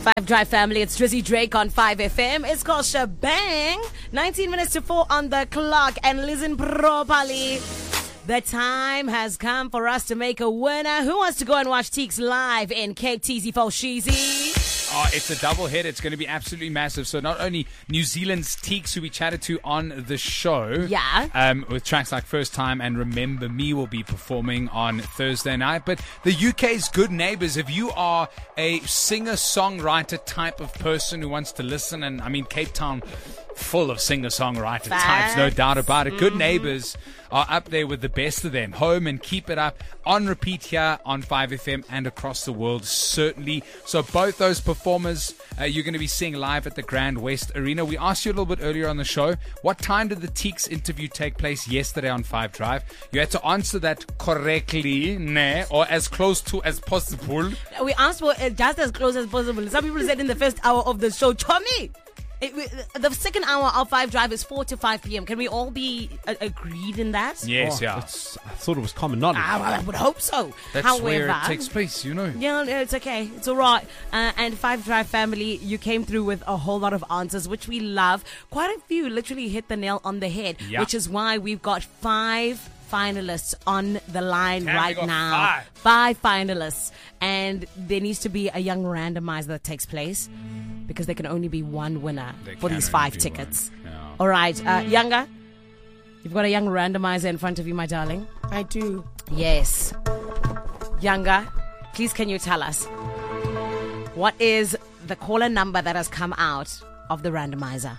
5 Drive family, it's Drizzy Drake on 5FM. It's called Shebang. 19 minutes to 4 on the clock. And listen properly. The time has come for us to make a winner. Who wants to go and watch Teeks live in Cape TZ for Sheezy? Oh, it's a double hit. It's going to be absolutely massive. So not only New Zealand's Teeks, who we chatted to on the show, with tracks like First Time and Remember Me will be performing on Thursday night, but the UK's Good Neighbours. If you are a singer-songwriter type of person who wants to listen, and I mean Cape Town full of singer-songwriter types, no doubt about it. Good Neighbours are up there with the best of them. Home and Keep It Up on repeat here on 5FM and across the world, certainly. So both those performers you're going to be seeing live at the Grand West Arena. We asked you a little bit earlier on the show, what time did the Teeks interview take place yesterday on 5 Drive? You had to answer that correctly, or as close to as possible. We asked for just as close as possible. Some people said in the first hour of the show, Tommy, the second hour of 5 Drive is 4 to 5 p.m. Can we all be agreed in that? Yes, I thought it was common knowledge. I would hope so. That's However, where it takes place, you know. Yeah, it's okay. It's all right. And 5 Drive family, you came through with a whole lot of answers, which we love. Quite a few literally hit the nail on the head, which is why we've got 5 finalists on the line right now. 5 finalists. And there needs to be a young randomizer that takes place, because there can only be one winner for these 5 tickets. All right, Younger, you've got a young randomizer in front of you, my darling. I do. Yes. Younger, please can you tell us, what is the caller number that has come out of the randomizer?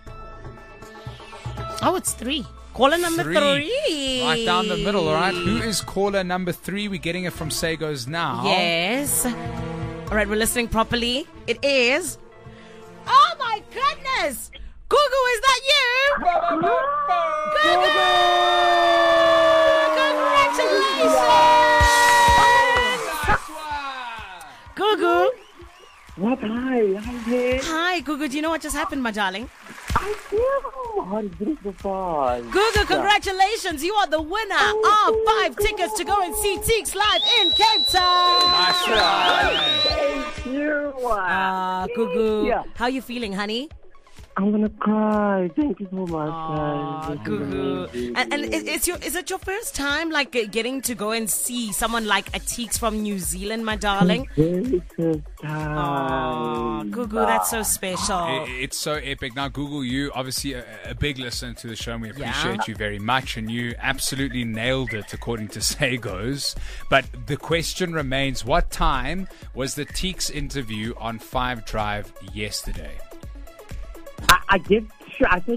Oh, it's 3. Caller number 3. Right down the middle, all right? Who is caller number 3? We're getting it from Sagos now. Yes. All right, we're listening properly. It is... Oh, my goodness! Gugu, is that you? Gugu! Congratulations! Gugu! What? Hi. Hi, Gugu. Do you know what just happened, my darling? I do. Gugu, congratulations. You are the winner of 5 tickets to go and see Teeks live in Cape Town. Nice try. Thank you. Gugu, Yeah. how are you feeling, honey? I'm gonna cry. Thank you so much, guys. Gugu. And is it your first time like getting to go and see someone like a Teeks from New Zealand, my darling? Very first time. Gugu, that's so special. It's so epic. Now, Google, you obviously a big listener to the show, and we appreciate you very much, and you absolutely nailed it according to Sagos. But the question remains, what time was the Teeks interview on 5 Drive yesterday? I said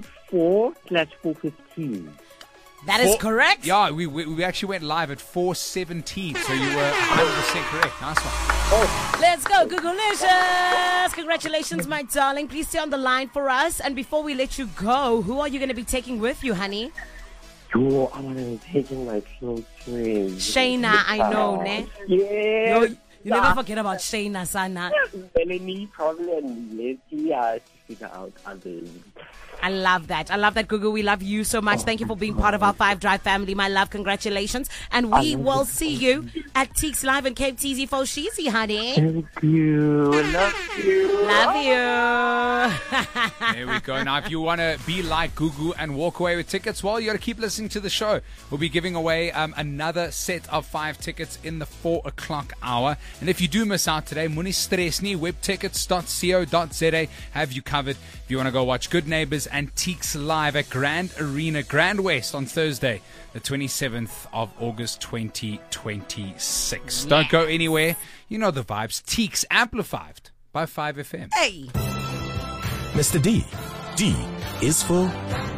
4/4:15. That is correct. Yeah, we actually went live at 4:17, so you were 100% correct. Nice one. Let's go, Gugulicious. Congratulations, my darling. Please stay on the line for us. And before we let you go, who are you going to be taking with you, honey? Oh, I'm going to be taking my close friend. Shayna, I know, ne? Yes. You never forget about Shayna, Sana. Melanie, probably, and Leslie are figure out others. I love that. I love that, Gugu. We love you so much. Thank you for being part of our 5 Drive family, my love. Congratulations. And we will see you at Teeks Live in Cape TZ for Sheezy, honey. Thank you. Love you. Love you. There we go. Now, if you want to be like Gugu and walk away with tickets, well, you got to keep listening to the show. We'll be giving away another set of 5 tickets in the 4 o'clock hour. And if you do miss out today, Muni Stresni, webtickets.co.za have you covered. If you want to go watch Good Neighbours and Teeks live at Grand Arena, Grand West on Thursday, the 27th of August 2026. Yeah. Don't go anywhere. You know the vibes. Teeks amplified by 5FM. Hey. Mr. D. D is for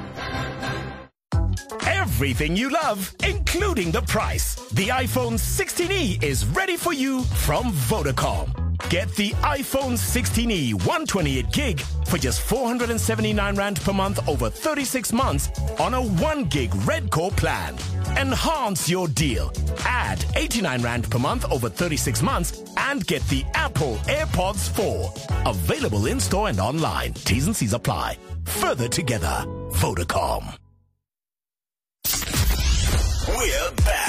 everything you love, including the price. The iPhone 16e is ready for you from Vodacom. Get the iPhone 16e 128 gig for just 479 Rand per month over 36 months on a 1 gig Red Core plan. Enhance your deal. Add 89 Rand per month over 36 months and get the Apple AirPods 4. Available in store and online. T's and C's apply. Further together, Vodacom. We're back.